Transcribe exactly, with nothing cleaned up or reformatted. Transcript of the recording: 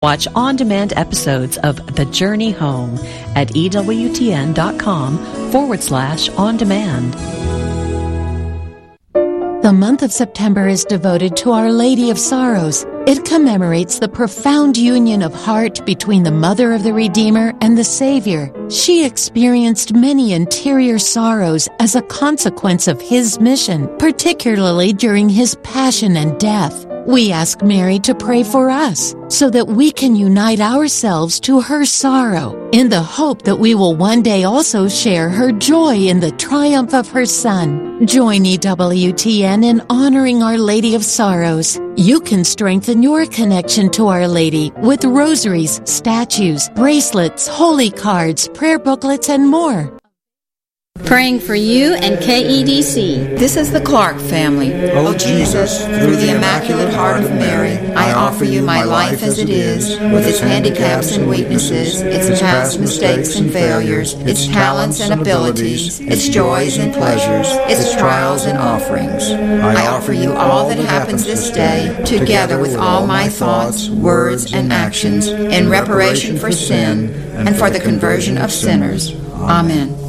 Watch on-demand episodes of The Journey Home at EWTN.com forward slash on demand. The month of September is devoted to Our Lady of Sorrows. It commemorates the profound union of heart between the Mother of the Redeemer and the Savior. She experienced many interior sorrows as a consequence of His mission, particularly during His passion and death. We ask Mary to pray for us so that we can unite ourselves to her sorrow in the hope that we will one day also share her joy in the triumph of her Son. Join E W T N in honoring Our Lady of Sorrows. You can strengthen your connection to Our Lady with rosaries, statues, bracelets, holy cards, prayer booklets, and more. Praying for you and K E D C. This is the Clark family. O Jesus, through the Immaculate Heart of Mary, I offer you my life as it is, with its handicaps and weaknesses, its past mistakes and failures, its talents and abilities, its joys and pleasures, its trials and offerings. I offer you all that happens this day, together with all my thoughts, words, and actions, in reparation for sin and for the conversion of sinners. Amen.